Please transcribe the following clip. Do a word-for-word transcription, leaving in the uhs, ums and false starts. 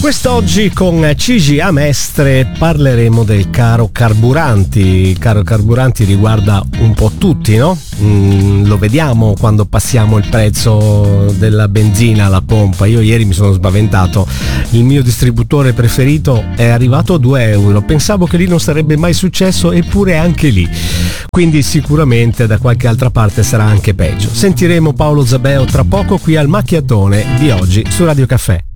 Quest'oggi con Cigi a Mestre parleremo del caro carburanti. Il caro carburanti riguarda un po' tutti, no? Mm, lo vediamo quando passiamo il prezzo della benzina alla pompa. Io ieri mi sono spaventato, il mio distributore preferito è arrivato a due euro. Pensavo che lì non sarebbe mai successo, eppure anche lì. Quindi sicuramente da qualche altra parte sarà anche peggio. Sentiremo Paolo Zabeo tra poco qui al Macchiatone di oggi su Radio Caffè.